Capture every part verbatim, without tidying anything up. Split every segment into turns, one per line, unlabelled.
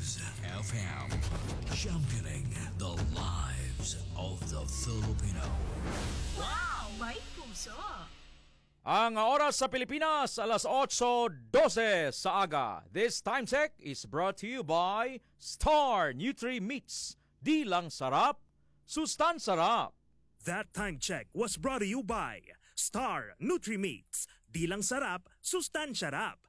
News F M. Championing the lives of the Filipino.
Wow! May puso!
Ang oras sa Pilipinas, alas otso dose sa aga. This time check is brought to you by Star Nutri Meats. Di lang sarap, sustan sarap.
That time check was brought to you by Star Nutri Meats. Di lang sarap, sustansya rap.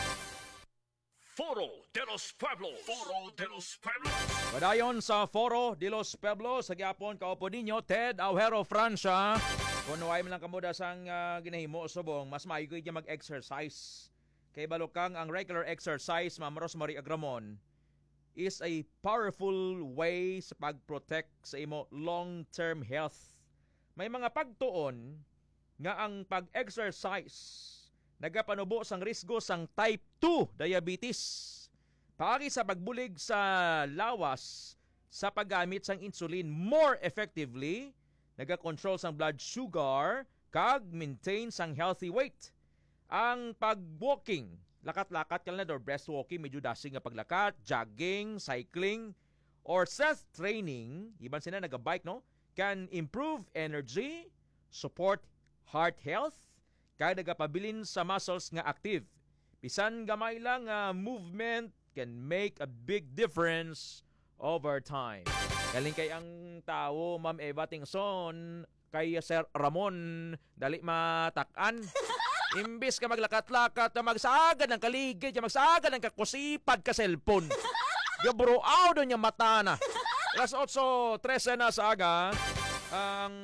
Foro de los Pueblos. Foro de los Pueblos.
Padayon sa Foro de los Pueblos, sa gyapon kaupo ninyo, Ted Aujero Francia. Kung naway man lang kamuda sang uh, ginahimo subong, mas maayo niya mag-exercise. Kay balokang ang regular exercise, Ma'am Rosemary Agramon, is a powerful way sa pag-protect sa imo long-term health. May mga pagtuon nga ang pag-exercise nagapanubo sang risgo sang type two diabetes. Paagi sa pagbulig sa lawas sa paggamit sang insulin more effectively, naga-control sang blood sugar, kag maintain sang healthy weight. Ang pag-walking, lakat-lakat ka na or breast walking, medyo dasing nga paglakat, jogging, cycling, or self-training, iban sila naga-bike, no? Can improve energy, support heart health, kaya nagapabilin sa muscles nga active. Bisan gamay lang uh, movement can make a big difference over time. Galing kay ang tao, Ma'am Eva Tingson, kay Sir Ramon, dali matakan. Imbis ka maglakat-lakat na magsagad ng kaligid, magsagad ng kakusipad ka cellphone. Gabroaw doon yung mata na. alas otso trese na sa aga, ang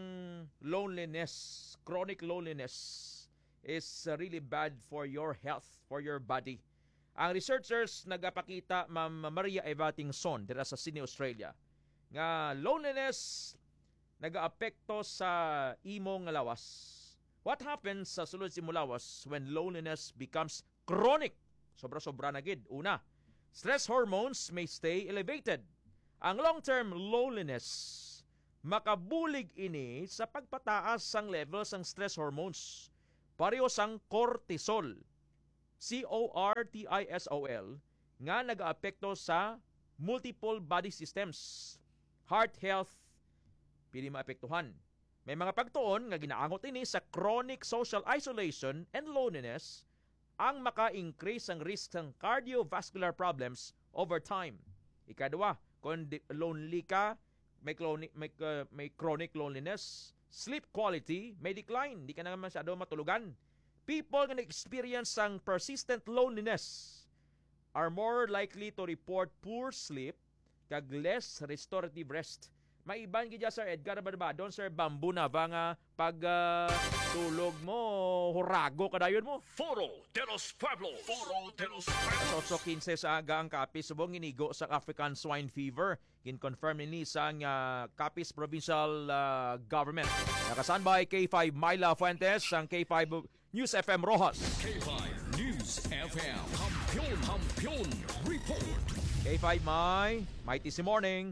loneliness, chronic loneliness is really bad for your health, for your body. Ang researchers nagapakita, Ma'am Maria Eva Tingson, dira sa Sydney, Australia, nga loneliness nagaapekto sa imong lawas. What happens sa sulod sa imong lawas when loneliness becomes chronic? Sobra-sobra na gid. Una, stress hormones may stay elevated. Ang long-term loneliness makabulig ini sa pagpataas sang levels ng stress hormones. Pareho sang cortisol, C O R T I S O L, nga nag-aapekto sa multiple body systems. Heart health, pili maapektuhan. May mga pagtuon nga ginaangot ini sa chronic social isolation and loneliness ang maka-increase ang risk ng cardiovascular problems over time. Ikadua, kung lonely ka, may, cloni- may, uh, may chronic loneliness, sleep quality may decline. Di ka na masyado matulugan. People na experience ang persistent loneliness are more likely to report poor sleep kag less restorative rest. May iban gidya Sir Edgar Barbadon, Sir Bambu na ba nga pag uh, tulog mo, hurago kadayon mo.
Foro de los Pueblos. Foro de los Pueblos.
otso kinse sa aga ang Capiz subong inigo sa African swine fever. Kin-confirm ni sa uh, Capiz Provincial uh, Government. Nakasanbay K five Myla Fuentes, ang K five News F M Rojas.
K five News F M. Kampiyon, kampiyon, report.
K five May, mighty si morning.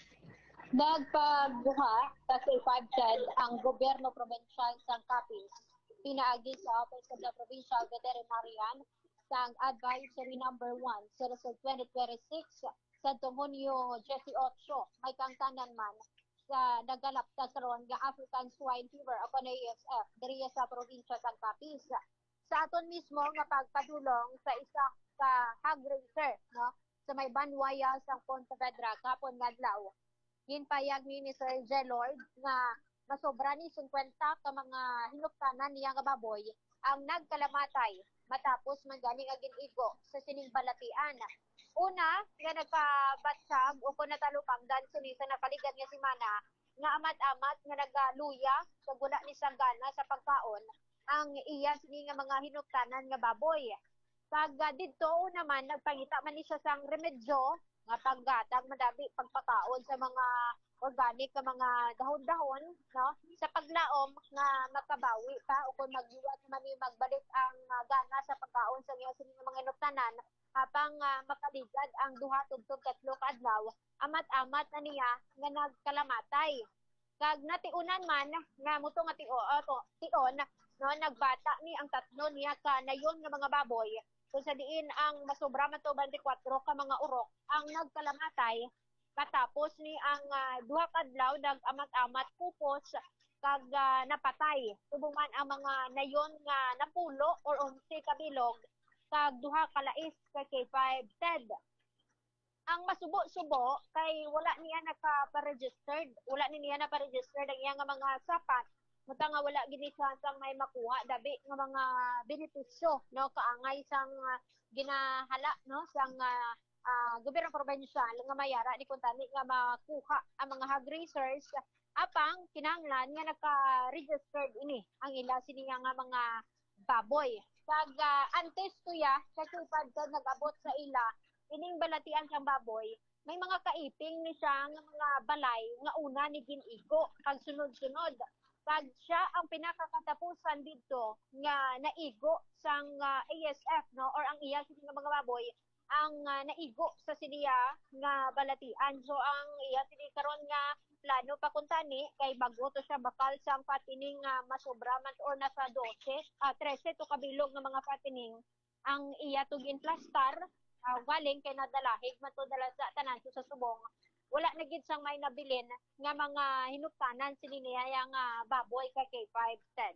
Nagpagbuha sa K five said ang gobyerno provincial sa Capiz pinaagi sa Office of the Provincial Veterinarian sa Advisory Number one sa twenty twenty-six sa Hunyo eighteen may kangtanan man sa naganap ta karon nga African swine fever o A S F diri sa probinsya sa Capiz. Sa aton mismo nga pagpadulong sa isa ka hog raiser no sa may Banwaya sa Pontevedra kapon nga adlaw. Ginpayag ni ni Sir J. Lord nga nasobra ni fifty ka mga hinuktanan niya nga baboy ang nagkalamatay matapos man gani nga ginigo sa sining balatian. Una, nga nagkabatsag o kung natalupang dan suni sa napaligad nga si Mana nga amat-amat nga nagaluya sa gula ni sanggana sa pagkaon ang iya sini nga mga hinuktanan nga baboy. Pag uh, didto naman nagpangita man ni siya sang remedyo nga paggatag madabi pagpakaon sa mga organic ka mga dahon-dahon no sa paglaom nga makabawi pa o kung magluwat man ni magbalik ang uh, gana sa pagkaon sa iya sini nga mga hinuktanan apang uh, makaligad ang duha tugtog tatlo ka adlaw amat-amat na niya nga nagkalamatay kag natiunan man nga muto nga tio uh, to, tion no nagbata ni ang tatlo niya ka nayon nga mga baboy kung sa diin ang masobra man to twenty-four ka mga urok ang nagkalamatay katapos ni ang uh, duha ka adlaw nag-amat-amat pupos kag uh, napatay. Subong man ang mga nayon nga napulo or onse ka bilog kag duha ka lais ka K five Ted. Ang masubo-subo kay wala niya naka-registered, wala ni niya naka-registered ang iyang mga sapat. Muta nga wala gini siya sang may makuha dabi nga mga benepisyo no kaangay sang uh, ginahala no sang uh, uh, gobyerno probensyal nga mayara ni kuntani nga makuha ang mga hog raisers apang kinahanglan nga naka-registered ini ang ila siniya nga mga baboy. Kag uh, antes tuya kasi pag nag-abot sa ila ining balatian sang baboy may mga kaiping ni siya nga mga balay nga una ni ginigo kag sunod-sunod. Kag siya ang pinakakatapusan dito nga naigo sang uh, A S F no or ang iya sini nga mga baboy ang uh, naigo sa siniya nga balatian. So ang iya sini karon nga plano pakuntani kay bago to siya bakal sang patining uh, masobra man or nasa twelve, uh, thirteen to kabilog nga mga patining ang iya to ginplastar uh, galing kay nadalahig man to dala sa tanan sa subong. Wala na gid sang may nabilin nga mga hinuptanan sini niya nga baboy ka K five Ted.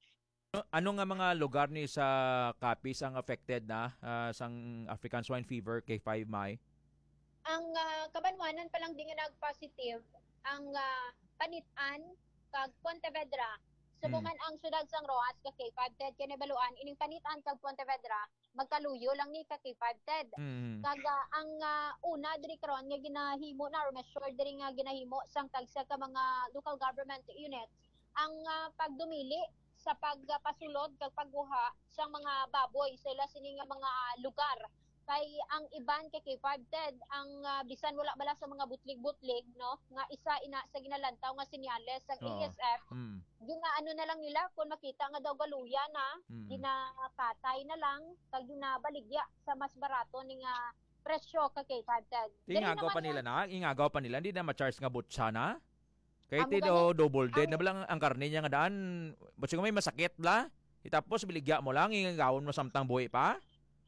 Ano nga mga lugar ni sa Capiz ang affected na uh, sang African swine fever K five May?
Ang uh, Kabanwanan pa lang di nga nag-positive ang uh, Panitan kag Pontevedra. Subungan hmm. ang syudad sang Rojas ka K five Ted kay nabaluan ining Panitan kag Pontevedra magkaluyo lang ni ka K five Ted.
Mm.
Kaga ang uh, una diri karon nga ginahimo na or measure diri nga ginahimo sang tagsa ka mga local government units ang uh, pagdumili sa pagpasulod kag pagguha sang mga baboy sa ila sini nga mga lugar. Kay ang iban kay K five Ted ang uh, bisan wala bala sa mga butlig-butlig no nga isa ina sa ginalantaw nga senyales sa
Oh.
A S F
Mm.
ginaano na lang nila kung makita nga daw galuya na
Mm.
ginapatay na lang kag ginabaligya sa mas barato ni nga presyo ka K five Ted. Dili
Ingagaw
naman
pa nila na, ingagaw pa nila, hindi na ma-charge nga butsa na. Kaya
Amo
ti
gani-
do double dead
ang-
na balang ang karne niya nga daan. Butsa may masakit bla. Tapos biligya mo lang, ingagawon mo samtang buhi pa.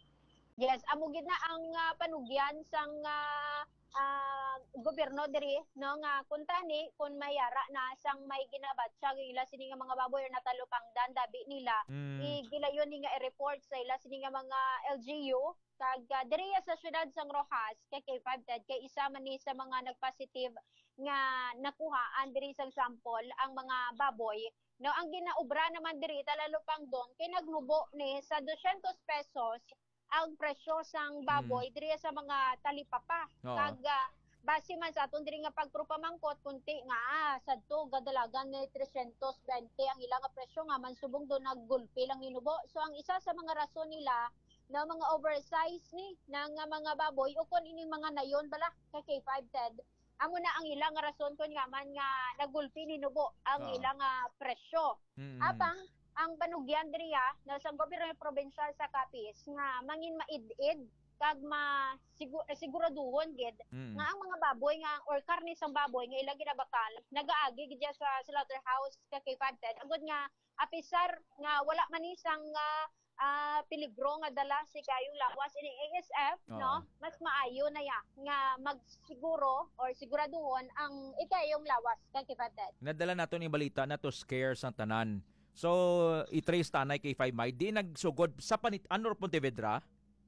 Yes, amo gid na ang uh, panugyan sang uh, uh, gobyerno diri no nga kuntani kun mayara na sang may ginabatsa ila sini nga mga baboy or natalupang dandabi nila
Mm.
igilayon ni nga i-report sa ila sini nga mga L G U kag uh, diri sa syudad sang Rojas kay K five Ted kay isa man ni sa mga nagpositive nga nakuhaan diri sa sample ang mga baboy. No, ang ginaubra naman diri talalupang don kay nagnubo ni sa two hundred pesos ang presyo sang baboy diri sa mga talipapa.
Oo.
Kag uh, base man sa aton diri nga pagpropamangkot kunti nga ah, sadto gadalagan ni three hundred twenty ang ilang nga presyo nga man subong do naggulpi lang ninubo. So ang isa sa mga rason nila na mga oversize ni na nga mga baboy o kun ini mga nayon bala kay K five Ted. Amo na ang ilang nga rason kun nga man nga naggulpi ninubo ang
Oo.
ilang nga presyo.
Mm.
Apang ang panugyan diriya na sa gobyerno provincial sa Capiz nga mangin maid-id kag ma sigur, siguraduhon gid
Mm.
nga ang mga baboy nga or karne sang baboy nga ila ginabakal nagaagi gid sa slaughterhouse ka K five Ted agud nga apisar nga wala man ni sang uh, uh, peligro nga dala si kayong lawas ini A S F no
Oo.
mas maayo na ya nga magsiguro or siguraduhon ang ikayong lawas ka K five Ted.
Nadala nato ni balita na to scare sang tanan. So, i-trace tanay kay five May, di nagsugod sa Panitan or Pontevedra?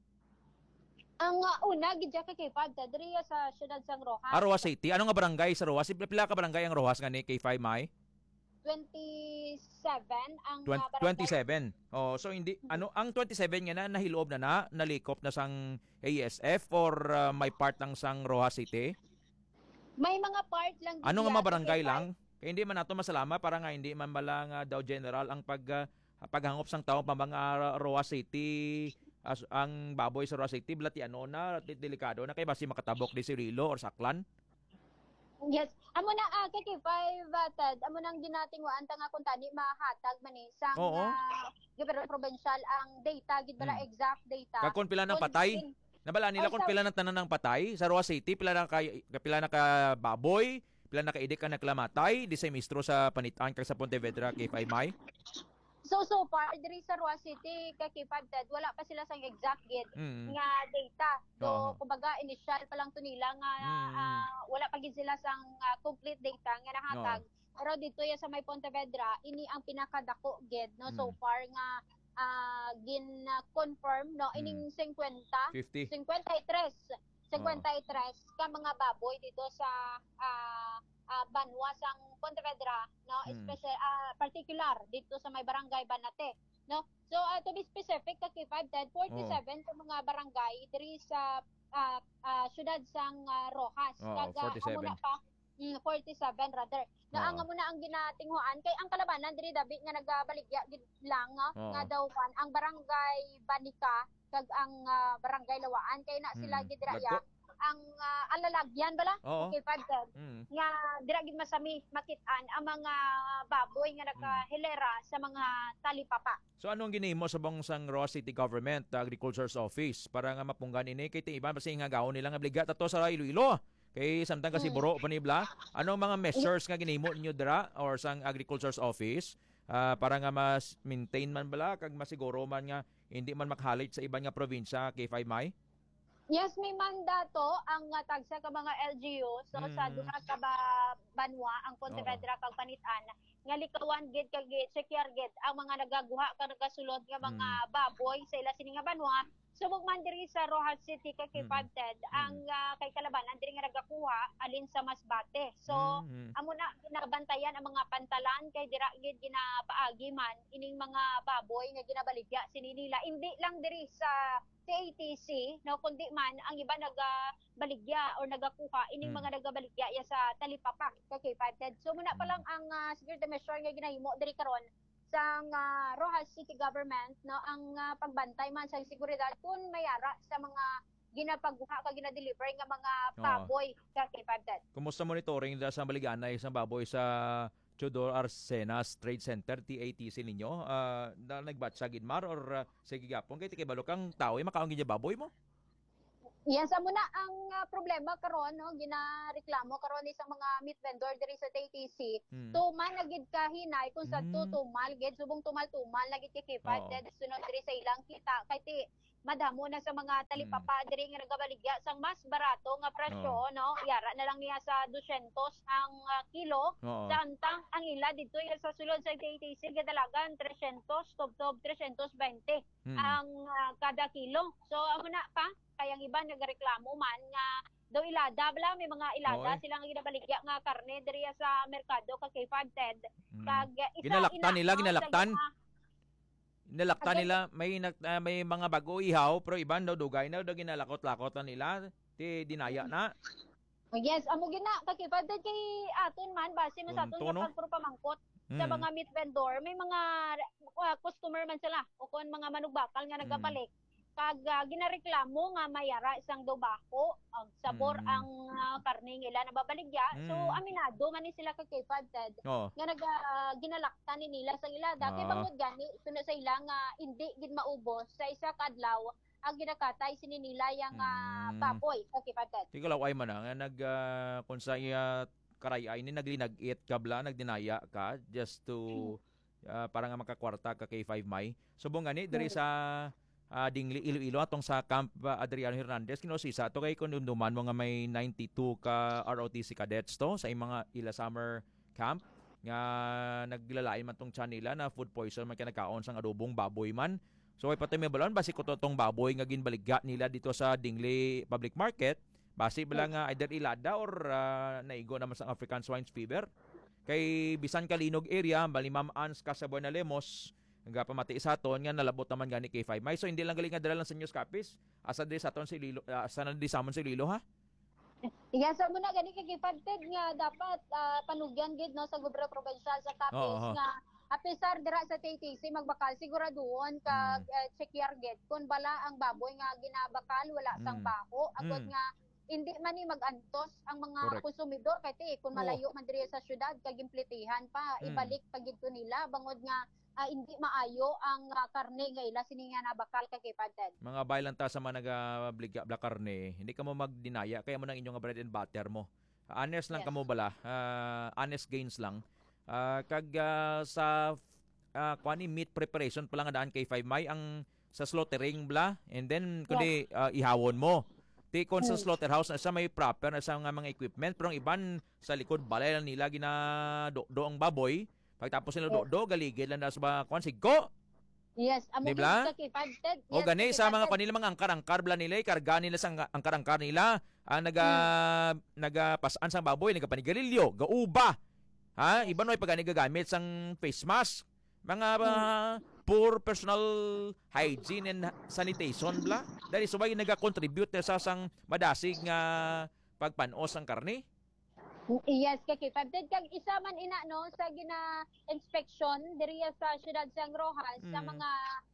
Ang uh, una gid ka K five Ted diri sa syudad sang Rojas.
Ah, Rojas City. Ano nga barangay sa Rojas? Pila ka barangay ang Rojas nga ni kay five May?
twenty-seven ang uh,
Twen-
barangay.
twenty-seven. Oh, so hindi ano ang twenty-seven nga na nahiloob na na nalikop na sang A S F or uh, may part ng sang Rojas City?
May mga part lang gid
Ano nga
yan,
mga barangay
K five.
lang? Kaya hindi man nato masalama para nga hindi man bala nga daw general ang pag uh, paghangop sang tao pa mga Rojas City as, ang baboy sa Rojas City blati ano na delikado na kay basi makatabok di Cirilo or Saklan.
Yes. Amo na ah, kay K five uh, Ted, amo nang ginatingwaan ta nga kung tani mahatag man ni sang
Oo.
uh, gobyerno provincial ang data gid bala
Hmm.
exact data.
Kakon pila ng
Kung
patay.
in-
Nabala nila
Oh,
kung
sa-
pila ng tanan ng patay sa Rojas City, pila na kay pila na ka baboy, pila na ka idik ka naklamatay di sa mistro sa Panitan kag sa Pontevedra kay five May.
So so far diri sa Roa City kakipad Ted, wala pa sila sang exact gid
Mm.
nga data. So
Oo.
kumbaga initial pa lang to nila nga
Mm.
ah, wala pa gid sila sang ah, complete data nga nahatag. Pero dito ya sa may Pontevedra ini ang pinakadako gid no so
Mm.
far nga ah, gin-confirm no ining fifty,
fifty.
fifty-three fifty-three ka mga baboy dito sa ah, ah, Banwa sang Pontevedra no
Mm.
special ah, particular dito sa may barangay Banate no so ah, to be specific kakipad Ted forty-seven ka mga barangay diri sa ah, ah, syudad sang ah, Rojas
Oo,
kag ah, amo
forty-seven.
na pa mm, forty-seven rather na
Oo.
ang amo na ang ginatinghuan kay ang kalabanan diri dabi nga nagabaligya gid lang ah,
Oo.
nga daw kan ang barangay Banika kag ang ah, barangay Lawaan kay na sila
Mm.
gid diraya
Lagko.
ang ah, alalagyan bala
Oo.
kakipad Ted
Mm.
nga dira gid masami makit-an ang mga baboy nga nakahilera sa mga talipapa.
So anong ginahimo sa bang sang Roa City Government uh, Agriculture's Office para nga mapunggan ini kay iban basi nga gawon nila nga obligat ato sa Iloilo. Kay samtang kasi
Mm.
buro pa nibla, anong mga measures nga ginahimo ninyo dira or sang Agriculture's Office ah, para nga mas maintain man bala kag masiguro man nga hindi man makahalit sa iban nga probinsya kay five May?
Yes, may mandato ang uh, tagsa ka mga L G U so sa
Mm.
duha ka ba banwa ang Pontevedra kag Panitan nga likawan gid kag secure gid ang mga nagaguha ka nagasulod nga mga
Mm.
baboy sa ila sini nga banwa subog man diri sa Rojas City kay
Mm.
Ted ang uh, kay kalabanan diri nga nagakuha alin sa Masbate. So
Mm.
amo na ginabantayan ang mga pantalan kay dira gid ginapaagi man ining mga baboy nga ginabaligya sini nila hindi lang diri sa T A T C no kundi man ang iba nagabaligya or nagakuha ining
Mm.
mga nagabaligya ya sa talipapa kay Ted. So muna pa lang ang uh, security measure nga ginahimo diri karon sa uh, Rojas City Government no ang uh, pagbantay man sa seguridad kung mayara sa mga ginapagbuha ka ginadeliver nga mga
Oo.
baboy kay Ted.
Kumusta monitoring nila sa baliganay sa baboy sa Chodor Arsenas Trade Center T A T C ninyo? Uh, na nagbatsa gidmar or uh, sige gapon kay tikibalo kang tao eh, makaon gid baboy mo?
Yes, amo na ang uh, problema karon no ginareklamo karon sa mga meat vendor diri sa T A T C.
Hmm.
Tuman na gid ka hinay kung sa
Mm.
tumal gid subong tumal-tumal na gid kikipad
Oo.
dead sunod diri sa ilang kita kay ti madamo na sa mga talipapa diri nga nagabaligya sang mas barato nga presyo
Oo.
no yara na lang niya sa two hundred ang uh, kilo
Oo.
samtang ang ila dito yung sa sulod sa T A T C gadalagan three hundred tubtob three hundred twenty
Hmm.
ang ah, kada kilo. So amo na pa kayang iba nagreklamo man nga daw ilada bala may mga ilada
Oo.
sila nga ginabaligya nga karne diri sa merkado kay five Ted
Hmm.
kag isa
Ginalaktan
ina,
nila,
no, sa
ginalaktan?
mga-
Nilaktan
Again-
nila may nag- ah, may mga bago ihaw pero iban daw dugay na daw ginalakot-lakot na nila ti dinaya na.
Yes, amo gina kay five Ted kay aton man base man sa aton
Punto, no?
nga pagpropamangkot sa
Hmm.
mga meat vendor may mga uh, customer man sila o kung mga manugbakal nga nagabalik kag uh, ginareklamo nga mayara isang dubako ang sabor
Mm.
ang uh, karne nila nababaligya so
Mm.
aminado man ni sila kay five Ted
Oh.
nga nag uh, ginalaktan ni nila sa ilada kay
Ah.
bangod gani suno sa ila nga hindi gid maubos sa isa ka adlaw ang ginakatay sini nila yang uh,
Mm.
baboy kay five Ted.
Ikaw laway man na nga nag ah, kung sa iya karayay ni naglinag-it ka bla nagdinaya ka just to ah, para nga makakwarta ka kay five May. Subong gani diri sa ah, Dingli Iloilo atong sa Camp ah, Adriano Hernandez kinosisa to kay kundunduman mo nga may ninety-two ka R O T C cadets to sa imong mga ila summer camp nga naglalain man tong tiyan nila na food poison man kinakaon sang adobong baboy man. So ay patay may balon basi ko to tong baboy nga ginbaligya nila dito sa Dingli Public Market. Basi bala nga either ilada or ah, naigo naman sa African Swine Fever. Kay bisan kalinog area, bali Ma'am Ans Casabuena na Lemos, nga pamati sa aton nga nalabot naman gani kay five May. So hindi lang galing nga dala lang sa news copies. Asa di sa aton si Lilo, ah, asa na di sa amon si Lilo ha?
Yes, mo na gani kay Ted nga dapat ah, panugyan gid no sa gobyerno probensyal sa Capiz
Oo, oo.
nga apisar dira sa T T C magbakal siguraduhon kag uh, check year gid kun bala ang baboy nga ginabakal wala sang
Mm.
baho agod
Mm.
nga hindi man ni magantos ang mga
Correct.
konsumidor kay ti kung
Oo.
malayo man diri sa syudad kag implitihan pa
Mm.
ibalik pa gid to nila bangod nga ah, hindi maayo ang ah, karne nga ila sini nga nabakal kay Ted.
Mga baylanta sa mga nagabligya bla karne, hindi ka mo magdinaya kaya mo nang inyong bread and butter mo. Honest lang
Yes.
kamo bala, ah, honest gains lang. Ah, kag ah, sa uh, kuan ni meat preparation pala nga daan kay five May ang sa slaughtering bla and then kundi uh, ihawon mo. Ti kon sa slaughterhouse na sa may proper na sa mga, mga equipment pero ang iban sa likod balay lang nila gina do, do ang baboy. Pagtapos nila do, do galigid lang na sa kuan sigko.
Yes, amo
Di ba?
sa kipagted.
O gani sa mga kanila mga angkar-angkar bla nila karga nila sa angkar-angkar nila ang naga hmm. nagapasaan sa baboy nagapanigarilyo gauba ha iba noy pagani gagamit sang face mask mga uh, poor personal hygiene and sanitation bla dahil subay naga-contribute sa sang madasig nga pagpanos ang karne.
Yes, kay Pabded kag isa man ina no sa gina inspection diri sa siyudad sang Rojas mm. sa mga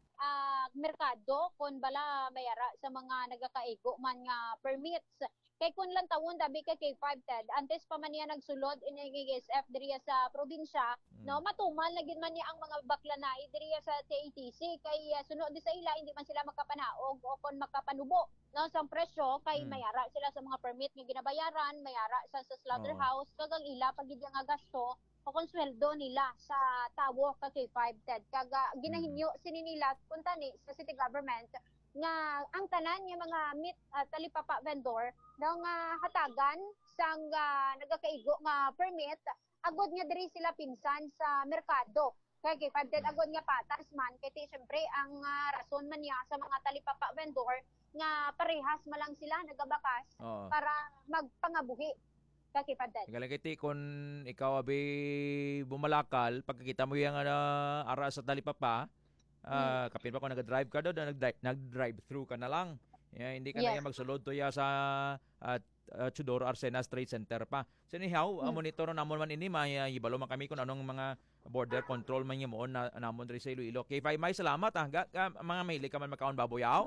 uh, merkado kon bala mayara sa mga nagakaigo man nga permits. Kay kun lang tawon dabi kay kay Pabded antes pa man niya nagsulod ini G S F diri sa probinsya mm. no matumal na gid man niya ang mga baklanai diri sa T A T C kay uh, sunod di sa ila hindi man sila makapanaog o kon makapanubo no sa presyo kay hmm. mayara sila sa mga permit nga ginabayaran mayara sa, sa slaughterhouse oh. kagang ila pag nga gasto o kung sweldo nila sa tawo ka kay five Ted kaga ginahinyo hmm. sini nila punta ni sa city government nga ang tanan nga mga meat uh, talipapa vendor daw nga hatagan sang uh, nagakaigo nga permit agod nga diri sila pinsan sa merkado kay kay five Ted agod nga patas man kay ti syempre ang uh, rason man niya sa mga talipapa vendor nga parehas malang sila nagabakas oh. para magpangabuhi kay Pabded.
Galagiti kung ikaw abi bumalakal pagkakita mo yang uh, ara sa talipapa uh, hmm. kapin pa kung nag-drive ka do nag-drive, nag-drive through ka na lang. Yeah, hindi ka yes. na magsulod to ya sa uh, uh, Chudoro Arsena Trade Center pa. So anyhow, hmm. uh, monitor namon man ini may uh, ibalo man kami kung anong mga border control man niya mo na namon diri sa Iloilo. Kay May salamat ah. Ga, ga, mga maili ka man makaon baboyaw.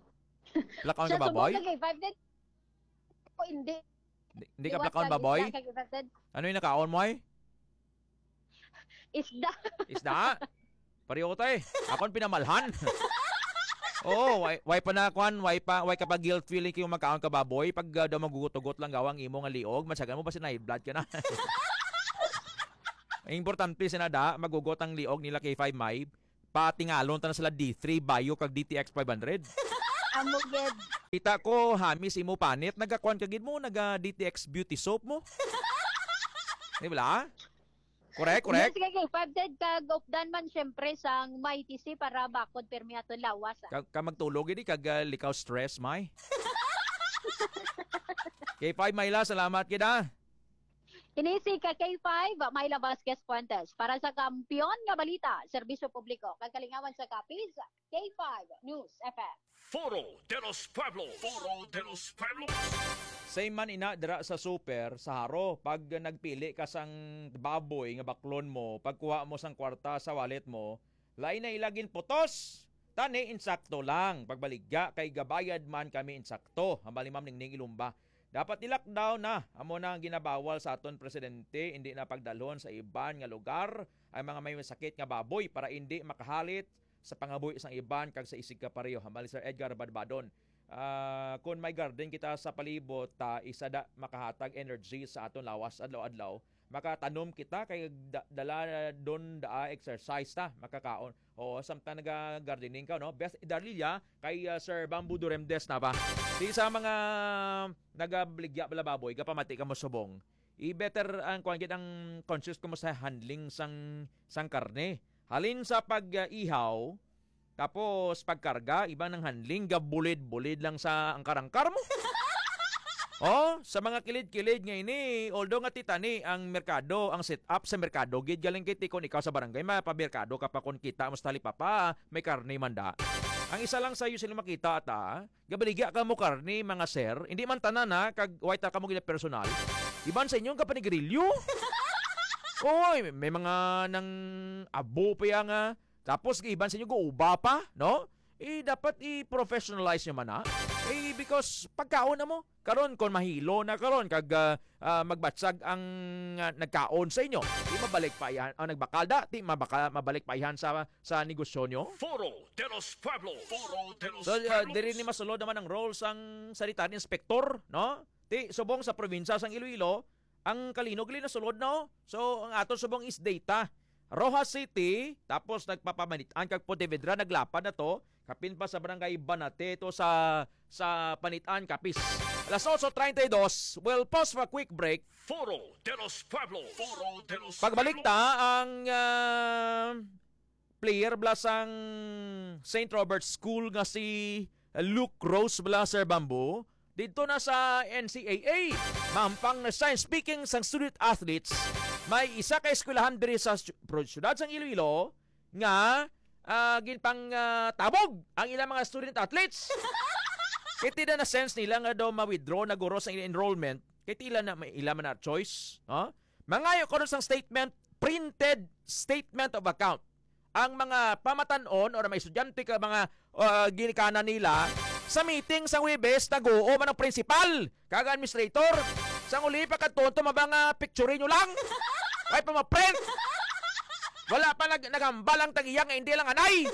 Plakaon ka baboy?
O hindi.
Hindi ka plakaon baboy? Ano yung nakaon mo ay?
Isda.
Isda? Pariyo ko tayo. Akon pinamalhan. Oo, way, way pa na kuan, way pa, way kapag guilt feeling kayo magkaon ka baboy, pag uh, daw magugutugot lang gawang imo nga liog, masagan mo ba si na blood ka na? Importante sinada, magugot ang liog nila kay five May, patingalon ta na sila D three, Bayo, kag D T X five hundred.
Amuged.
Kita ko hamis imo panit nagakuan kagid mo naga D T X beauty soap mo. Di ba? Correct, correct.
Yes, kay Pabded kag opdan man syempre sang may T C para bakod permi aton lawas.
Ka, ka magtulog idi kag uh, likaw stress may. Kay five Mayla, salamat kita.
Kini si K five Mayla Vasquez Fuentes para sa kampiyon nga balita, serbisyo publiko kag kalingawan sa kapis K five News F M.
Foro de los Pueblos. Foro de los Pueblos.
Same man ina dira sa super sa haro pag nagpili ka sang baboy nga baklon mo pagkuha mo sang kwarta sa wallet mo lain na ilagin putos tani insakto lang pagbaligya kay gabayad man kami insakto hambali ma'am ningning ilumba dapat i-lockdown na amo na ang ginabawal sa aton presidente hindi na pagdalhon sa iban nga lugar ang mga may sakit nga baboy para hindi makahalit sa pangabuhi sang iban kag sa isig ka pareho hambali Sir Edgar Badbadon. Uh, kung may garden kita sa palibot ta uh, isa da makahatag energy sa aton lawas adlaw-adlaw makatanom kita kay da, dala don da exercise ta makakaon o samtang naga gardening ka no best idalilya kay uh, Sir Bamboo Duremdes na ba di sa mga nagabligya bala baboy gapamati ka mo subong i better ang kuan ang conscious ko mo sa handling sang sang karne halin sa pag-ihaw tapos pagkarga, iba ng handling, gabulid-bulid lang sa angkar-angkar mo. Oh, sa mga kilid-kilid nga ini, although nga titani ang merkado, ang setup sa merkado, gid galing kay tikon ikaw sa barangay, mapamerkado ka pa kon kita mo sa talipapa, may karne manda. Ang isa lang sa iyo sila makita ata, gabaligya ka mo karne mga sir, hindi man tanan ha, kag white ka mo gina personal. Iban sa inyo kapanigrilyo. Oy, may mga nang abo pa nga. Tapos iban sa inyo go uba pa, no? Eh dapat i-professionalize nyo man ha. Eh because pagkaon na mo, karon kon mahilo na karon kag uh, uh, magbatsag ang uh, nagkaon sa inyo. Di mabalik pa yan, uh, nagbakalda, di mabaka, mabalik pa yan sa sa negosyo nyo.
Foro de los Pueblos. Foro de los
So uh,
Pueblos.
diri ni masulod naman ang role sang salita ni inspektor, no? Ti subong sa probinsya sang Iloilo, ang kalinog li nasulod no. So ang aton subong is data. Rojas City, tapos nagpapamanitan kag Pontevedra, naglapad na to, kapin pa sa barangay Banate, to sa sa Panitan, Kapis. Alas eight thirty-two, we'll pause for a quick break.
Foro de los Pueblos. Foro de los
Pagbalik ta, ang uh, player blasang Saint Robert's School nga si Luke Rose Blaser Bambo, dito na sa N C A A. Mampang na science speaking sang student athletes, may isa ka eskwelahan diri sa syudad sang Iloilo nga uh, ginpang uh, tabog ang ilang mga student athletes. Kaya tila na sense nila nga daw ma-withdraw na guro sa enrollment. Kaya tila na may ilang na choice. Huh? Mangayo ko sang statement, printed statement of account. Ang mga pamatanon o may estudyante ka mga uh, ginikanan nila sa meeting sa Webes, nag-oo man ang principal, kaga administrator. Sa uli pa katonto, mabanga picture nyo lang. Ay pa ma-print. Wala pa nag nagambalang tagiyang, hindi lang anay.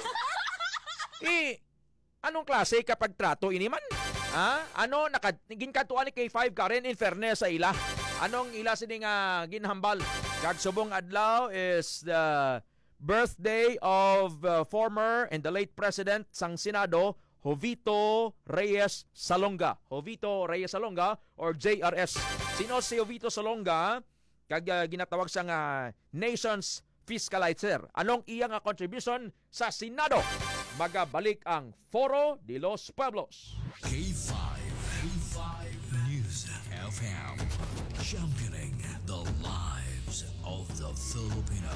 Eh, anong klase kapag trato ini man? Ha? Ano, nakaging katuan ni K five ka rin in fairness sa ila. Anong ila sining uh, ginhambal? Kagsubong adlaw is the birthday of uh, former and the late president sang Senado, Jovito Reyes Salonga. Jovito Reyes Salonga or J R S. Sino si Jovito Salonga? Kag uh, ginatawag siyang uh, Nations Fiscalizer. Anong iyang uh, contribution sa Senado? Magabalik ang Foro de los Pueblos.
K five. K five News F M. Championing the lives of the Filipino.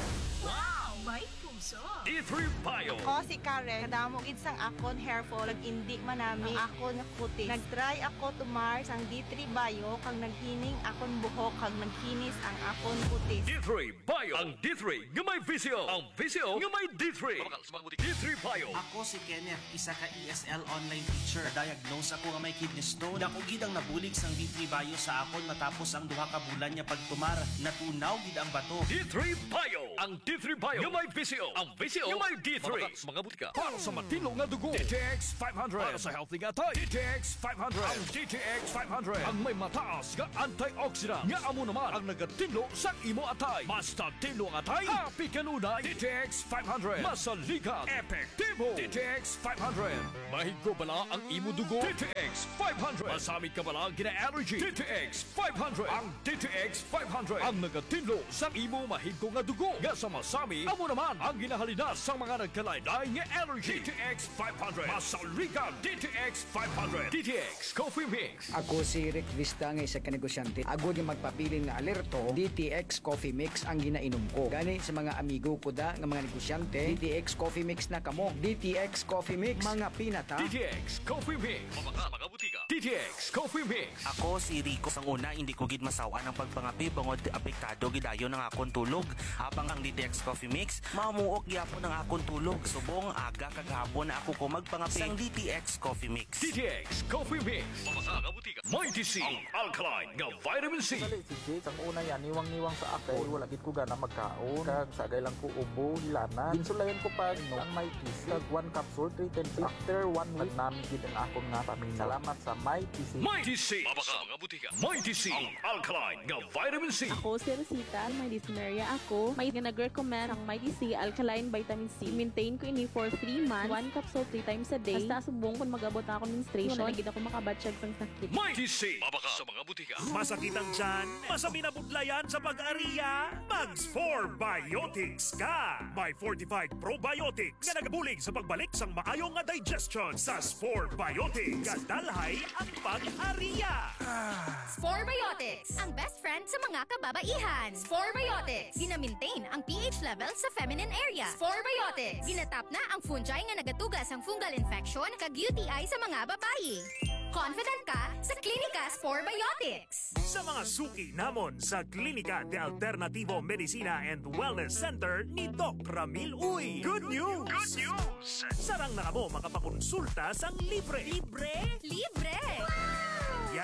Wow, may puso.
D three Bio.
Ako si Karen, kadamo gid sang akon hair fall, nag-indi manami ang akon kutis. Nag-try ako tumar sang D three Bio kang naghining akon buhok kang nagkinis ang akon kutis.
D three Bio. Ang D three nga may visyo. Ang visyo nga may D three. D three Bio.
Ako si Kenneth, isa ka E S L online teacher. Diagnose ako nga may kidney stone. Dako gid ang nabulig sang D three Bio sa akon matapos ang duha ka bulan niya pagtumar. Natunaw gid ang bato.
D three Bio. Ang D three Bio nga may visyo. Ang visyo nga may D three. Mga butika. Para sa matino nga dugo. D T X five hundred. Para sa healthy nga tay. D T X five hundred. Ang D T X five hundred. Ang may mataas nga antioxidant. Nga amo naman ang nagatinlo sa imo atay. Basta tinlo ang atay. Happy kanunay. D T X five hundred. Masalikat. Epektibo. D T X five hundred. Mahigko bala ang imo dugo. D T X five hundred. Masamit ka bala gina-allergy. D T X five hundred. Ang D T X five hundred. Ang nagatinlo sa imo mahigko nga dugo. Nga sa masami, amo naman ang ginahalina sa mga nagkalaylay nga allergy. D T X five hundred. Masalikat. D T X five hundred. D T X Coffee Mix.
Ako si Rick Vista nga isa ka negosyante. Ako yung magpapili nga alerto, D T X Coffee Mix ang ginainom ko. Gani sa mga amigo ko da nga mga negosyante, D T X Coffee Mix na kamo. D T X Coffee Mix, mga pinata.
D T X Coffee Mix. Mga mga butika. D T X Coffee Mix.
Ako si Rico. Sang una, hindi ko gid masawa ng pagpangapi bangod apektado gidayon ng akon tulog. Habang ang D T X Coffee Mix, mamuok gyapon ang akon tulog. Subong aga kagahapon na ako ko magpangapi sang D T X Coffee Mix.
D T X Coffee Mix. Mga mga butika. Mighty C. Ang alkaline nga vitamin C.
Dali si Jay, ang una yan, niwang-niwang sa akin, wala gid ko gana magkaon, kag sagay lang ko ubo, hilana. Ginsulayan ko pa no, ang may T C, kag one capsule, three ten six. After one week, namin gid ang akon nga pamilya. Salamat sa may T C.
Mighty C. Mga mga butika. Mighty C. Ang alkaline nga vitamin C.
Ako si Rosita, may dyspnea ako. May nag-recommend ang Mighty C Alkaline Vitamin C. Maintain ko ini for three months, one capsule three times a day. Basta subong kung mag-abot na ako menstruation, nagid ako makabatsyag sang sakit.
Mighty C. Mabaka sa mga butika.
Masakitan dyan, masami na budlayan sa pag-ariya, Mags four Biotics ka! May fortified probiotics nga nagabulig sa pagbalik sang maayong nga digestion sa Spore Biotics. Kadalhay ang pag-ariya!
Spore Biotics, ang best friend sa mga kababaihan. Spore Biotics, gina-maintain ang pH level sa feminine area. Spore Biotics, ginatap na ang fungi nga nagatugas ang fungal infection kag U T I sa mga babayi. Confident ka sa Klinika Spore Biotics.
Sa mga suki namon sa Klinika de Alternativo Medicina and Wellness Center ni Doc Ramil Uy. Good news! Good news! Sarang na kamo makapakonsulta sang libre.
Libre? Libre!
Yari ang mga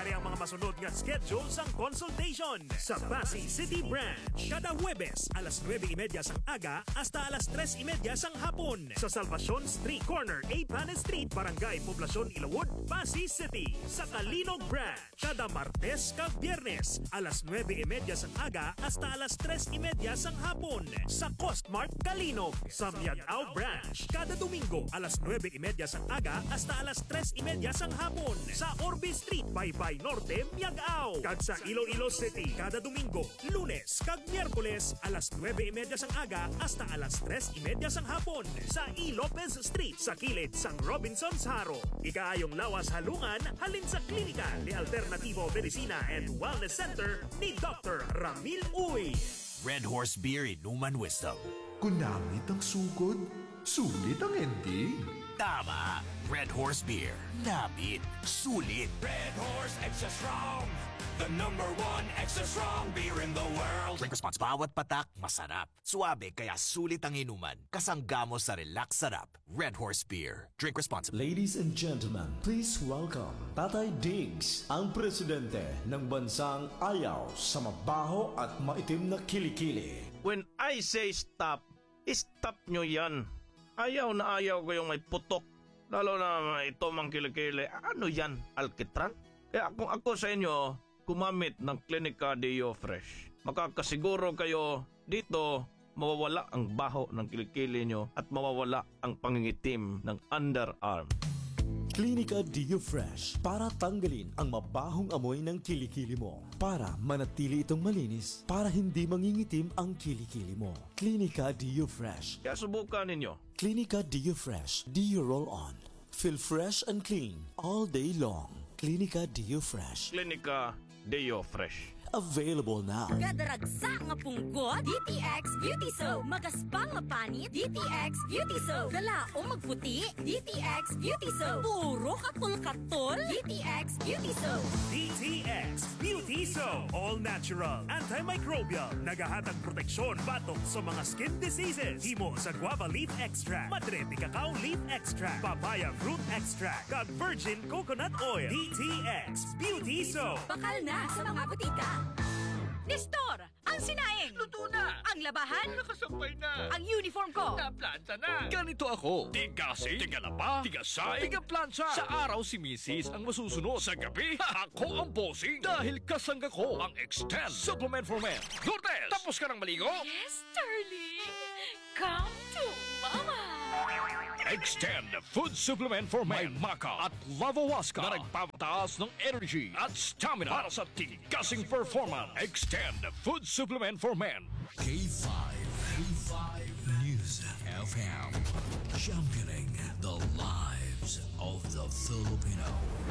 makasunod nga schedule sang consultation sa Pasay City Branch. Kada Huwebes, alas nueve y media sang aga hasta alas tres y media sang hapon sa Salvacion Street Corner, A. Panes Street, Barangay Poblacion, Ilawod, Pasay City. Sa Kalinog Branch, kada Martes kag Biyernes, alas nueve y media sang aga hasta alas tres y media sang hapon sa Costmart Kalinog. Sa Miagao Branch, kada Domingo, alas nueve y media sang aga hasta alas tres y media sang hapon sa Orbe Street, Baybay Norte, Miagao. Kag sa Iloilo City, kada Domingo, Lunes kag Miyerkules, alas nueve y media sang aga hasta alas tres y media sang hapon sa E. Lopez Street sa kilid sang Robinson's Haro. Ikaayong lawas halungan halin sa klinika ni Alternativo Medicina and Wellness Center ni Doctor Ramil Uy.
Red Horse Beer Inuman Wisdom.
Kunamit ang sugod, sulit ang ending.
Tama! Red Horse Beer. Namit. Sulit.
Red Horse Extra Strong. The number one extra strong beer in the world.
Drink responsible. Bawat patak, masarap. Suabe kaya sulit ang inuman. Kasanggamo sa relax sarap. Red Horse Beer. Drink responsibly.
Ladies and gentlemen, please welcome Tatay Diggs, ang presidente ng bansang ayaw sa mabaho at maitim na kilikili.
When I say stop, stop nyo yan. Ayaw na ayaw ko yung may putok. Lalo na ito mang kilikili. Ano yan? Alkitran? Kaya kung ako sa inyo, kumamit ng Clinica Deo Fresh. Makakasiguro kayo dito mawawala ang baho ng kilikili nyo at mawawala ang pangingitim ng underarm.
Clinica Deo Fresh para tanggalin ang mabahong amoy ng kilikili mo. Para manatili itong malinis, para hindi mangingitim ang kilikili mo. Clinica Deo Fresh.
Kaya subukan ninyo.
Clinica Deo Fresh. Deo Roll On. Feel fresh and clean all day long. Clinica Deo Fresh.
Clinica Deo Fresh.
Available now.
Gadaragsa nga punggot, D T X Beauty Soap. Magaspang mapanit, D T X Beauty Soap. Galao magputi, D T X Beauty Soap. Puro katol-katol, D T X Beauty Soap.
D T X Beauty Soap. All natural, antimicrobial, nagahatag proteksyon batok sa mga skin diseases. Himo sa guava leaf extract, madre de cacao leaf extract, papaya fruit extract, kag virgin coconut oil. D T X Beauty Soap.
Bakal na sa mga butika. Nestor, ang sinaing.
Luto na.
Ang labahan.
Nakasampay na.
Ang uniform ko.
Naplansa na.
Ganito ako.
Tigasi, tigalaba, tigasay, tigaplansya. Sa araw si Missus ang masusunod. Sa gabi, ako ang bossing. Dahil kasangga ko ang Extend Supplement for Men. Lourdes, tapos ka ng maligo?
Yes, darling. Come to mama.
Extend Food Supplement for Men. May Maca at Lavawaska na nagpapataas ng energy at stamina para sa tigasing performance. Extend Food Supplement for Men.
K five, K five News F M. Championing the lives of the Filipino.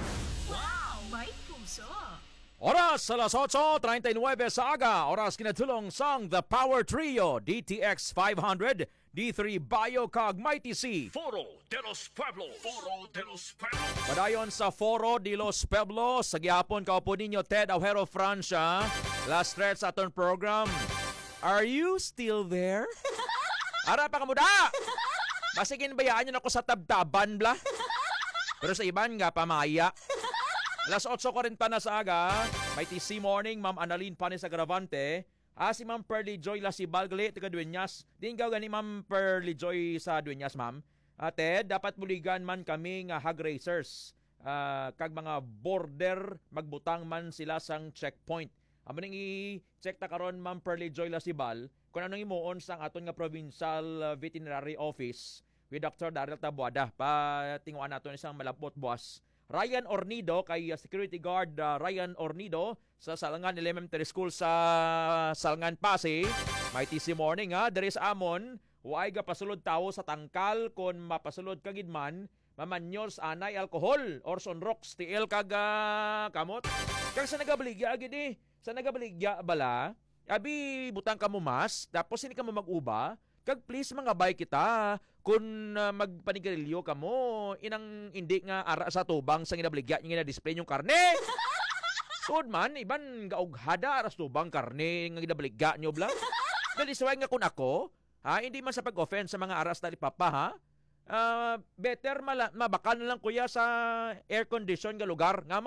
Wow, may puso.
Oras alas otso treinta y nueve sa aga. Oras kinatulong sang The Power Trio, D T X five hundred, D three Biocog Mighty C.
Foro de los Pueblos. Foro de los Pueblos.
Padayon sa Foro de los Pueblos, sa gihapon kaupo ninyo Ted Aujero Francia. Last stretch sa aton program. Are you still there? Ara pa kamuda! Masigin bayaan nyo na ako sa tabtaban bla. Pero sa iban nga pamaya. Alas otso forty na sa aga, may T C Morning, Ma'am Annalyn Panes Agravante. Ah, si Ma'am Pearly Joy Lasibal, gali, taga Dueñas. Din gaw gani Ma'am Pearly Joy sa Dueñas, Ma'am. Uh, Ted, dapat buligan man kami nga hog racers. Uh, kag mga border, magbutang man sila sang checkpoint. Amo ning i-check ta karon Ma'am Pearly Joy Lasibal, kung anong imuon sang aton nga Provincial Veterinary Office with Doctor Daryl Tabuada. Pa tinguan naton isang malapot boss. Ryan Ornido, kay uh, security guard uh, Ryan Ornido sa Salangan Elementary School sa Salangan Pasay. May T C Morning ha, there is amon, huwag ka pasulod tao sa tangkal kung mapasulod kagidman, mamanyos anay alcohol or sonrox tiil kag uh, kamot. Kag sa nagabaligya agad eh, sa nagabaligya bala, abi butang ka mo mas, tapos hindi ka mo mag-uba, kag please mga bay kita, kung uh, magpanigarilyo ka mo, inang hindi nga ara sa tubang sa ginabaligya niya na display yung karne. Tuod man, iban gaughada aras tubang karne nga ginabaligya nyo bla. Nalisway nga kun ako, ha, hindi man sa pag-offense sa mga aras na papa ha. Uh, better mala, mabakal na lang kuya sa air condition nga lugar nga man.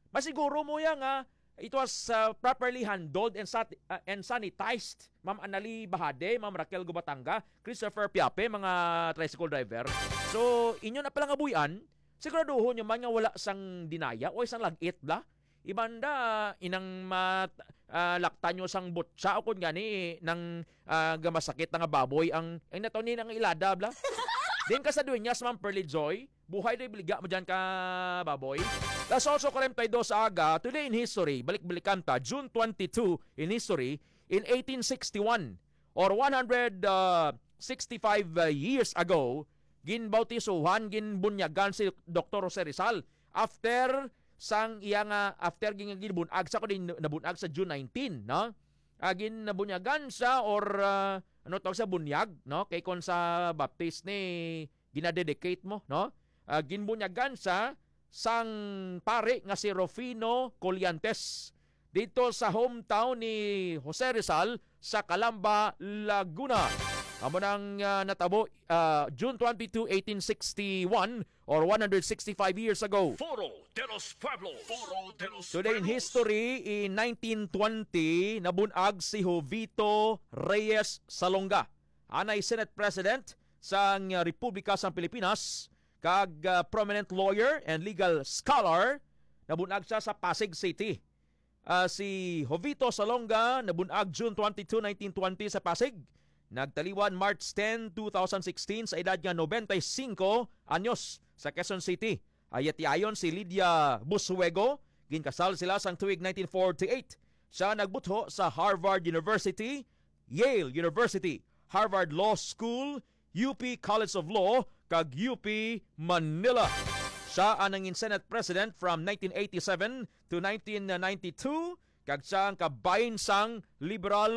Masiguro mo yan nga, it was uh, properly handled and, sat- uh, and sanitized. Ma'am Anali Bahade, Ma'am Raquel Gubatanga, Christopher Piape, mga tricycle driver. So, inyo na palang abuyan, siguraduhon nyo man nga wala sang dinaya o isang lagit bla. Ibanda, inang mat, uh, lakta nyo sang butsa o kung gani, nang uh, gamasakit na nga baboy, ang, ang natonin ang ilada bla. Din ka sa dunyas, Ma'am Pearly Joy, buhay do'y biliga mo dyan ka baboy. Las also kalimtay do sa aga, today in history, balik-balikan ta, June twenty-second in history, in eighteen sixty-one, or one hundred sixty-five uh, years ago, ginbautisuhan, ginbunyagan si Doctor Jose Rizal. After sang iya nga, after ginbunag sa ko din nabunag sa June nineteenth, no? Uh, ginbunyagan sa, or uh, ano tawag sa bunyag, no? Kay kon sa baptist ni ginadedicate mo, no? Uh, ginbunyagan sa sang pare nga si Rufino Colliantes dito sa hometown ni Jose Rizal sa Calamba, Laguna. Amo nang uh, natabo uh, June twenty-second, eighteen sixty-one, or one hundred sixty-five years ago.
Foro de los Pueblos. Foro de los
Today in history, in nineteen twenty, nabunag si Jovito Reyes Salonga. Anay Senate President sa uh, Republika sa Pilipinas, kag uh, prominent lawyer and legal scholar, nabunag siya sa Pasig City. Uh, si Jovito Salonga nabunag June twenty-second, nineteen twenty sa Pasig. Nagtaliwan March tenth, twenty sixteen sa edad nga ninety-five anyos sa Quezon City. Ayati ayon si Lydia Busuego, ginkasal sila sang tuig nineteen forty-eight. Siya nagbutho sa Harvard University, Yale University, Harvard Law School, U P College of Law, kag U P Manila. Siya anang Senate President from nineteen eighty-seven to nineteen ninety-two, kag siya ang kabayin sang Liberal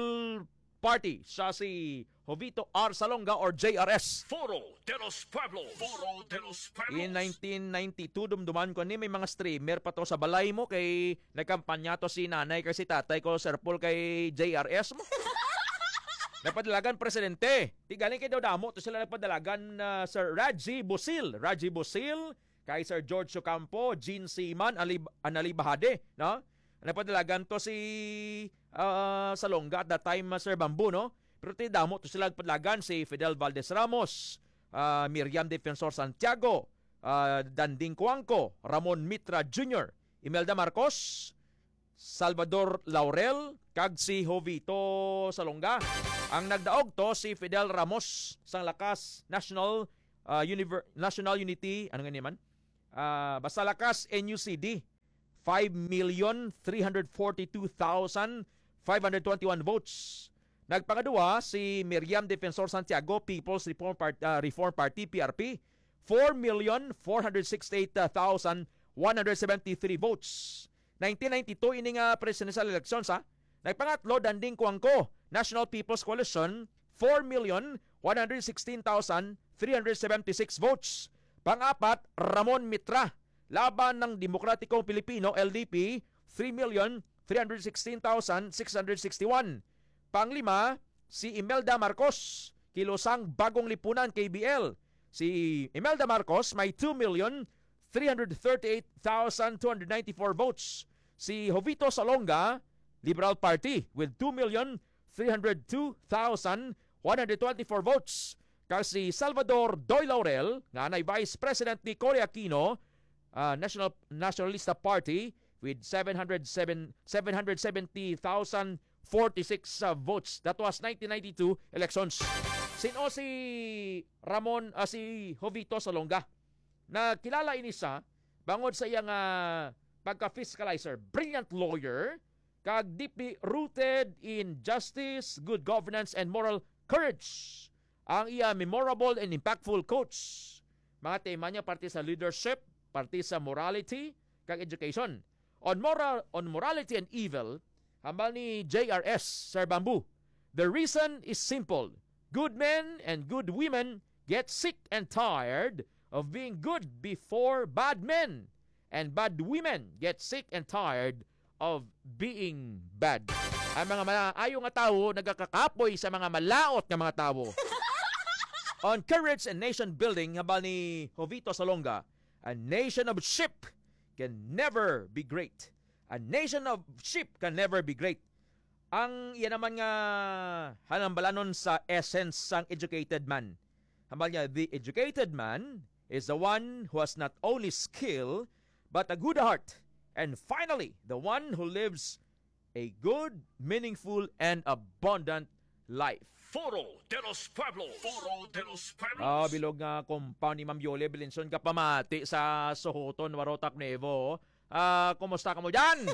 Party. Siya si Jovito R. Salonga or J R S.
Foro de los Pueblos. Foro de los Pueblos.
In nineteen ninety-two, dumduman ko ni may mga streamer pa to sa balay mo, kay nagkampanya to si nanay kasi tatay ko, Sir Paul, kay J R S mo. Napadalagan presidente. Di galing kay daw damo. To sila napadalagan uh, Sir Raji Busil. Raji Busil, kay Sir George Ocampo, Gene Seaman, Alib, Anali Bahade. No? Napadalagan to si uh, Salonga at that time, uh, Sir Bambu. No? Pero ti damo to sila napadalagan si Fidel Valdez Ramos, uh, Miriam Defensor Santiago, uh, Danding Cuangco, Ramon Mitra Junior, Imelda Marcos, Salvador Laurel, kag si Jovito Salonga. Ang nagdaog to si Fidel Ramos sang Lakas National uh, Univer- National Unity, ano nga naman? Uh, basta Lakas N U C D, five million three hundred forty-two thousand five hundred twenty-one votes. Nagpangadua si Miriam Defensor Santiago, People's Reform, Part- uh, Reform Party, P R P, four million four hundred sixty-eight thousand one hundred seventy-three votes. nineteen ninety-two, ini nga presidential elections, ha? Nagpangatlo, Danding Cuangco, National People's Coalition, four million one hundred sixteen thousand three hundred seventy-six votes. Pang-apat, Ramon Mitra, laban ng Demokratikong Pilipino, L D P, three million three hundred sixteen thousand six hundred sixty-one. Panglima, si Imelda Marcos, kilosang Bagong Lipunan, K B L. Si Imelda Marcos may two million three hundred thirty-eight thousand two hundred ninety-four votes. Si Jovito Salonga, Liberal Party, with two million three hundred two thousand one hundred twenty-four votes. Kasi Salvador Doy Laurel, nga na Vice President ni Cory Aquino, uh, National Nationalista Party, with seven hundred seventy thousand forty-six uh, votes. That was nineteen ninety-two elections. Sino si Ramon, uh, si Jovito Salonga? Na kilala ini sa bangod sa iyang uh, pagka-fiscalizer, brilliant lawyer, kag deeply rooted in justice, good governance, and moral courage. Ang iya memorable and impactful coach. Mga tema niya parte sa leadership, parte sa morality, kag education. On moral, on morality and evil, hambal ni J R S, Sir Bambu, the reason is simple. Good men and good women get sick and tired of being good before bad men, and bad women get sick and tired of being bad. Ang mga maayo nga tao nagakakapoy sa mga malaot nga mga tao. On courage and nation building, habal ni Jovito Salonga, a nation of sheep can never be great. A nation of sheep can never be great. Ang iyan naman nga hanambalanon sa essence sang educated man. Hambal niya, the educated man is the one who has not only skill, but a good heart. And finally, the one who lives a good, meaningful, and abundant life.
Foro de los Pueblos. Foro de los Pueblos.
Ah, bilog nga compound ni Ma'am Yole Belinson ka pamati sa Sohoton, Warotak, Nevo. Ah, kumusta ka mo dyan?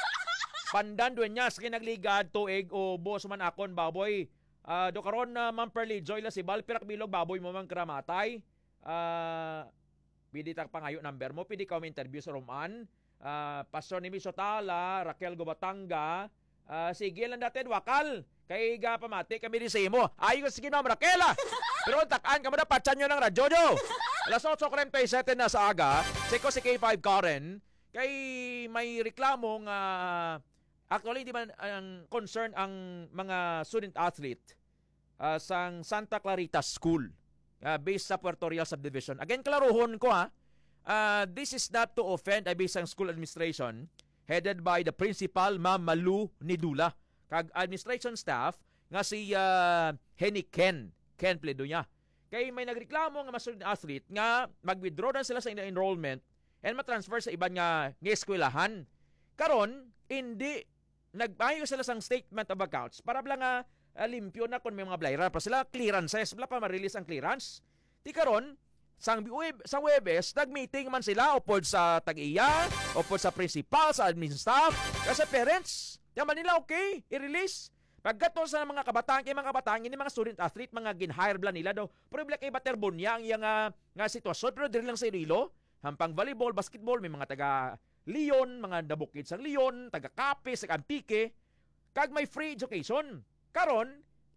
Pandan doon niya, sa kinagligad, tuig, o boss man akon, baboy. Ah, do karon na uh, Ma'am Perly Joy la si Bal, pirak bilog, baboy mo mang kramatay. Ah, pidi tak pangayo number mo, pidi ka interview sa Roman. Ah, Pastor ni Misotala, Raquel Gobatanga, ah, sige lang natin, wakal. Kay ga pamati kami di sa imo. Ayos sige Ma'am Raquel. Pero takaan ka mo na patsan nyo ng radyo nyo. Alas eight forty-seven na sa aga, siko si K five Karen, kay may reklamo nga actually di man ang concern ang mga student athlete uh, sang Santa Clarita School uh, based sa Puerto Real Subdivision. Again, klaruhon ko ha, uh, this is not to offend ay based ang school administration headed by the principal Ma'am Malu Nidula. Kag administration staff nga si uh, Henny Ken. Ken pledo niya. Kay may nagreklamo nga mga student athlete nga mag-withdraw na sila sa enrollment and matransfer sa iban nga nga eskwelahan. Karon, hindi nagpayo sila sang statement of accounts para bala nga uh, limpyo na kung may mga blayran. Para sila clearances, bala pa ma-release ang clearance. Di karon, sang web, sa Webes, nag-meeting man sila upod sa tag-iya, upod sa principal, sa admin staff, kasi parents, yaman nila okay, i-release. Pagkato sa mga kabataan, kay mga kabataan, hindi mga student athlete, mga gin-hire bla nila daw. Pero bila kay Baterbonia, ang iyang uh, nga sitwasyon, pero diri lang sa Iloilo, hampang volleyball, basketball, may mga taga Leon, mga nabukid sa Leon, taga Capiz, taga Antique, kag may free education. Karon,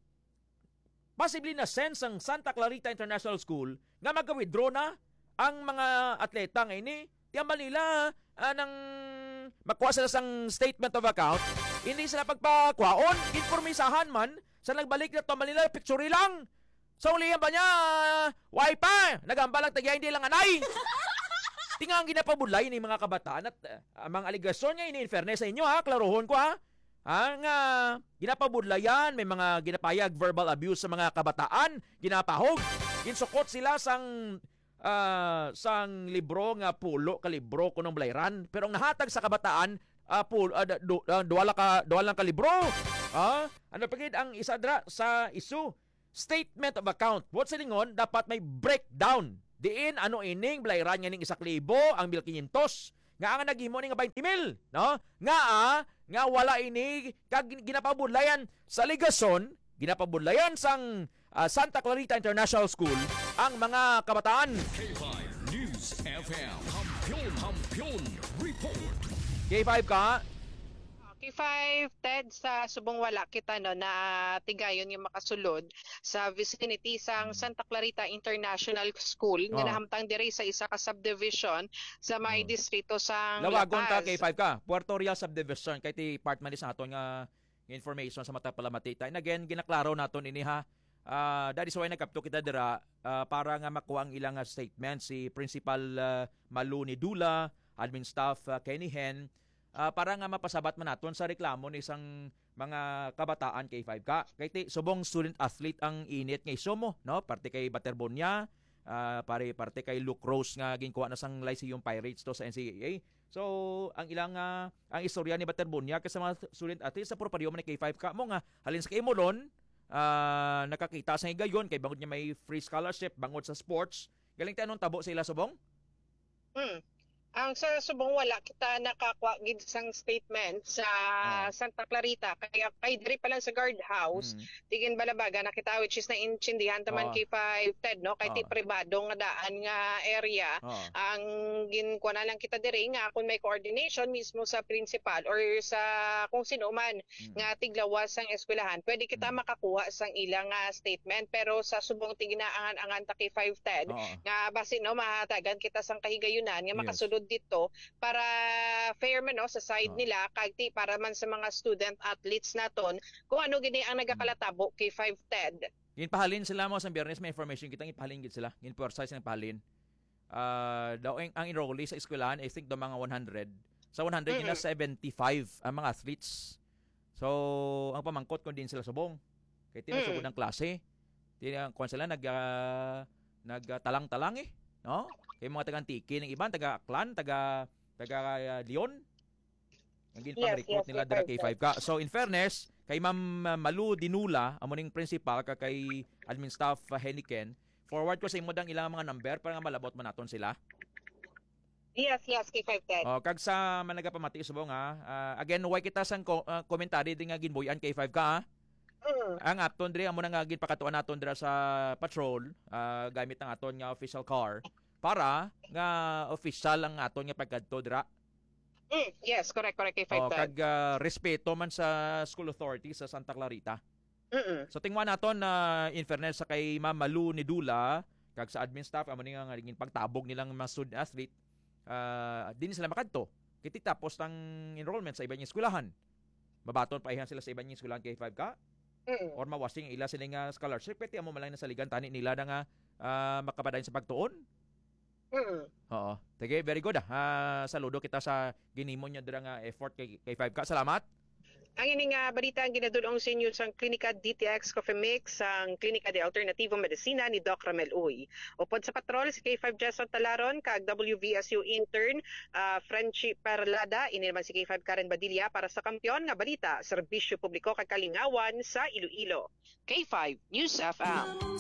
possibly na sense ang Santa Clarita International School nga mag-withdraw na ang mga atleta nga ini, tiyaman nila uh, ng makuha sila sang statement of account, hindi sila pagpakwaon, informisahan man, sa nagbalik na to Manila, picture lang. Sa ulihan ba niya, uh, wifi, nagambalang tagya, hindi lang anay. Tinga ang ginapabulay ni mga kabataan at uh, mga aligasyon nga ini in fairness sa inyo ha, klaruhon ko ha. Ang uh, ginapabudlayan, may mga ginapayag verbal abuse sa mga kabataan, ginapahog, ginsukot sila sang uh, sang libro nga pulo ka libro kunong blayran, pero ang nahatag sa kabataan uh, pulo, uh, du, uh, duwala ka duwala ka libro. Ah, ano pagid ang isa dra sa isu statement of account. What silingon dapat may breakdown. Diin ano ining blayran nga ning isak libo ang mil quinientos nga ang naghimo ni nga twenty mil, no? Nga ah, nga wala ini kag ginapabudlayan sa ligason, ginapabudlayan sang uh, Santa Clarita International School ang mga kabataan.
K five News F M. Kampiyon, kampiyon, report.
K five ka.
K five, Ted, sa subong wala kita no, na tigayon yung makasulod sa vicinity sang Santa Clarita International School nga
Oh.
nahamtang diri sa isa ka subdivision sa may distrito sang
Lawagon
La
ka
Paz.
K five ka. Puerto Real Subdivision kay ti department sa aton nga information sa mata palamatita. And again, ginaklaro naton ini ha. Uh, dahil sa way nagkapto kita dira uh, para nga makuha ang ilang uh, statement si Principal uh, Malu Nidula, admin staff uh, Kenny Hen, Uh, para nga mapasabat man naton sa reklamo ni isang mga kabataan K five ka. Kay ti subong student athlete ang init ngay sumo, no? Parte kay Baterbonia, uh, pare parte kay Luke Rose nga ginkuha na sang Lyceum Pirates to sa N C A A. So, ang ilang uh, ang istorya ni Baterbonia kasi mga student athlete sa propario man ni K five ka mo nga halin sa Imolon, uh, nakakita sa higayon kay bangod niya may free scholarship bangod sa sports. Galing tayo nung tabo sa ila subong?
Hmm. Ang sa subong wala kita nakakuha gid sang statement sa
Oh.
Santa Clarita kaya kay diri pa lang sa guardhouse
Mm.
tigin balabaga nakita which is na intindihan taman
Oh.
K five Ted no kay ti
Oh.
pribado nga daan nga area
Oh.
ang ginkuha na lang kita diri nga kung may coordination mismo sa principal or sa kung sino man
Mm.
nga tiglawas sang eskwelahan pwede kita makakuha sang ilang nga statement pero sa subong tiginaangan-angan ta K five Ted
Oo.
nga basi no mahatagan kita sang kahigayunan nga
Yes.
makasulod dito para fair man no sa side
Oh.
nila kag ti para man sa mga student athletes naton kung ano gini ang nagakalatabo K five Ted.
Ginpahalin sila mo sa Biyernes may information kita ginpahalin gid sila. Ginpuwersa sila pahalin. uh, daw ang, ang enrollee sa eskwelahan, I think daw mga one hundred. Sa one hundred, mm-hmm. seventy-five ang mga athletes. So, ang pamangkot kung din sila subong. Kaya tinasugod mm. ng klase. Tina, kung sila nag, uh, nagtalang-talang eh. No? Kaya mga taga-Antiki, ng iban, taga-Aklan, taga, taga uh, Leon. Ang ginpang-recruit yes, yes, nila dira K five ka. So, in fairness, kay Ma'am Malu Dinula, amo ning principal, ka kay admin staff uh, Heniken, forward ko sa imo dang ilang mga number para nga malabot man naton sila.
Yes, yes, K five Ted.
Oh, kag sa managapamati subong ha. Uh, again, why kita sang ko, uh, komentary din nga ginboyan K five ka ha. Mm. Ang aton diri amo na nga ginpakatuan naton dira sa patrol, uh, gamit ang aton nga official car para nga official ang aton nga pagkadto dira.
Mm, yes, correct, correct K five
oh, Ted. Kag uh, respeto man sa school authority sa Santa Clarita.
Mm.
So tingwa naton na uh, in fairness sa kay Ma'am Malu ni Dula kag sa admin staff amo ni nga nga pagtabog nilang mga student athlete. Uh, din sila makadto. Kiti tapos ng enrollment sa ibang eskwelahan. Mabaton pa ihan sila sa ibang eskwelahan K five ka.
Mm.
Or mawasing ila sila nga scholarship pwede amo malay na sa ligan tani nila na nga uh, makapadayon sa pagtuon.
Mm.
Oo. Sige, very good ah. Uh, saludo kita sa ginimo niya dira nga effort kay K five ka. Salamat.
Ang ining uh, balita ang ginadulong sa inyo sa Klinika D T X Coffee Mix ang Klinika de Alternativo Medicina ni Doc Ramel Uy. Upod sa patrol si K five Jason Talaron kag W V S U intern uh, Frenchie Parlada ini naman si K five Karen Badilla para sa kampiyon nga balita serbisyo publiko kag kalingawan sa Iloilo. K five News F M.